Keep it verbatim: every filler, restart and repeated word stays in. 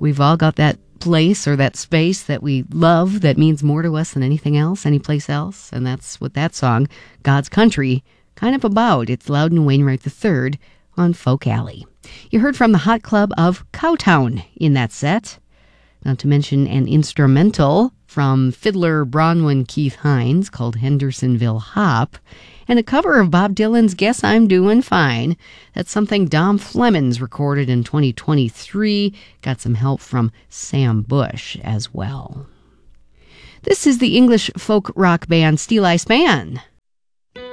We've all got that place or that space that we love that means more to us than anything else, any place else. And that's what that song, God's Country, kind of about. It's Loudon Wainwright the third on Folk Alley. You heard from the Hot Club of Cowtown in that set. Not to mention an instrumental from fiddler Bronwyn Keith Hines called Hendersonville Hop, and a cover of Bob Dylan's Guess I'm Doing Fine. That's something Dom Flemons recorded in twenty twenty-three. Got some help from Sam Bush as well. This is the English folk rock band Steel Eye Span